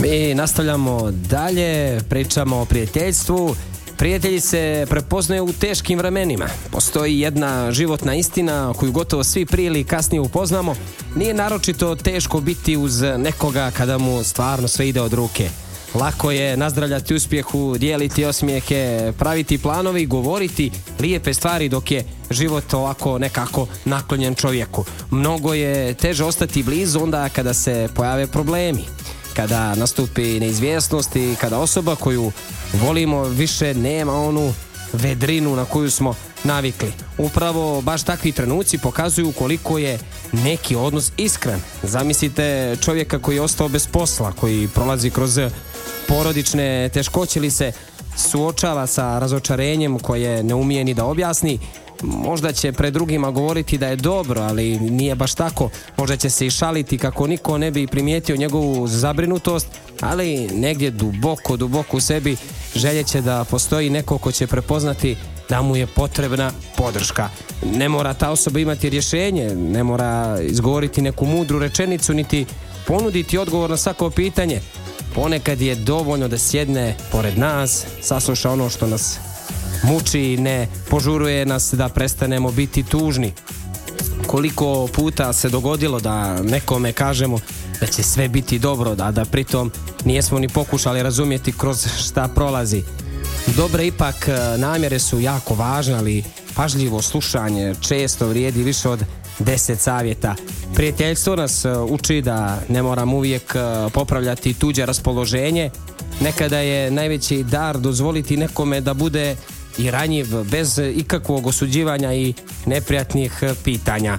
Mi nastavljamo dalje, pričamo o prijateljstvu. Prijatelji se prepoznaju u teškim vremenima. Postoji jedna životna istina koju gotovo svi prije ili kasnije upoznamo. Nije naročito teško biti uz nekoga kada mu stvarno sve ide od ruke. Lako je nazdravljati uspjehu, dijeliti osmijehe, praviti planovi, govoriti lijepe stvari dok je život ovako nekako naklonjen čovjeku. Mnogo je teže ostati blizu onda kada se pojave problemi, kada nastupi neizvjesnost i kada osoba koju volimo više nema onu vedrinu na koju smo navikli. Upravo baš takvi trenuci pokazuju koliko je neki odnos iskren. Zamislite čovjeka koji je ostao bez posla, koji prolazi kroz porodične teškoće ili se suočava sa razočarenjem koje ne umije ni da objasni. Možda će pred drugima govoriti da je dobro, ali nije baš tako. Možda će se i šaliti kako niko ne bi primijetio njegovu zabrinutost, ali negdje duboko u sebi željeće da postoji neko ko će prepoznati da mu je potrebna podrška. Ne mora ta osoba imati rješenje, ne mora izgovoriti neku mudru rečenicu, niti ponuditi odgovor na svako pitanje. Ponekad je dovoljno da sjedne pored nas, sasluša ono što nas muči i ne požuruje nas da prestanemo biti tužni. Koliko puta se dogodilo da nekome kažemo da će sve biti dobro, da pritom nijesmo ni pokušali razumjeti kroz šta prolazi. Dobre ipak namjere su jako važne, ali pažljivo slušanje često vrijedi više od 10 savjeta. Prijateljstvo nas uči da ne moram uvijek popravljati tuđe raspoloženje. Nekada je najveći dar dozvoliti nekome da bude i ranjiv, bez ikakvog osuđivanja i neprijatnih pitanja.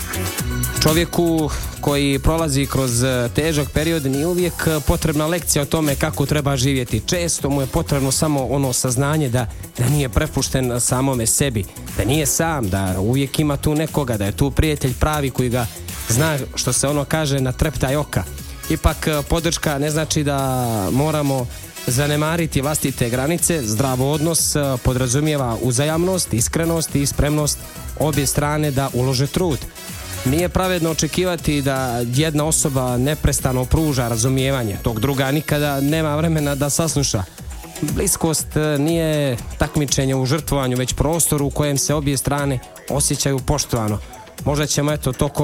Čovjeku koji prolazi kroz težak period nije uvijek potrebna lekcija o tome kako treba živjeti. Često mu je potrebno samo ono saznanje da nije prepušten samome sebi, da nije sam, da uvijek ima tu nekoga, da je tu prijatelj pravi koji ga zna, što se ono kaže, na treptaj oka. Ipak podrška ne znači da moramo zanemariti vlastite granice. Zdrav odnos podrazumijeva uzajamnost, iskrenost i spremnost obje strane da ulože trud. Nije pravedno očekivati da jedna osoba neprestano pruža razumijevanje, dok druga nikada nema vremena da sasluša. Bliskost nije takmičenje u žrtvovanju, već prostor u kojem se obje strane osjećaju poštovano. Možda ćemo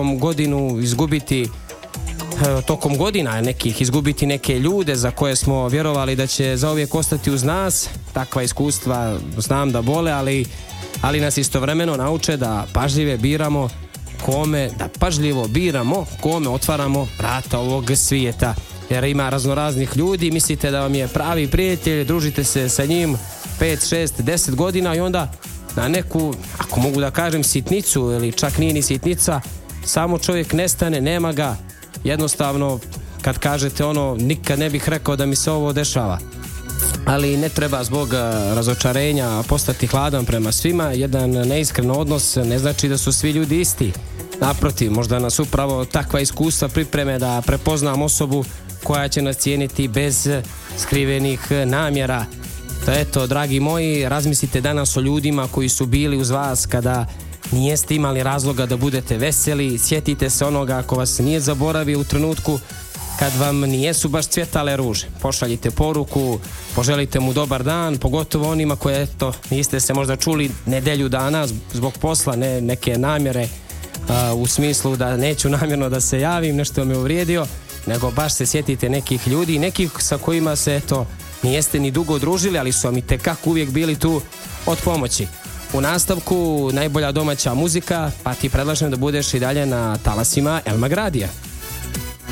tokom godina nekih izgubiti neke ljude za koje smo vjerovali da će zauvijek ostati uz nas. Takva iskustva znam da bole, ali nas istovremeno nauče da pažljivo biramo kome otvaramo vrata ovog svijeta. Jer ima raznoraznih ljudi, mislite da vam je pravi prijatelj, družite se sa njim 5, 6, 10 godina i onda na neku, ako mogu da kažem, sitnicu ili čak nije ni sitnica, samo čovjek nestane, nema ga. Jednostavno, kad kažete ono, nikad ne bih rekao da mi se ovo dešava. Ali ne treba zbog razočarenja postati hladan prema svima. Jedan neiskren odnos ne znači da su svi ljudi isti. Naprotiv, možda nas upravo takva iskustva pripreme da prepoznam osobu koja će nas cijeniti bez skrivenih namjera. To eto, dragi moji, razmislite danas o ljudima koji su bili uz vas kada nijeste imali razloga da budete veseli. Sjetite se onoga ko vas nije zaboravio u trenutku kad vam nijesu baš cvjetale ruže. Pošaljite poruku, poželite mu dobar dan, pogotovo onima koje niste se možda čuli nedjelju dana zbog posla, ne neke namjere u smislu da neću namjerno da se javim, nešto me uvrijedio, nego baš se sjetite nekih ljudi, nekih sa kojima se nijeste ni dugo družili, ali su vam itekako uvijek bili tu od pomoći. U nastavku najbolja domaća muzika, pa ti predlažem da budeš i dalje na talasima El Magradija.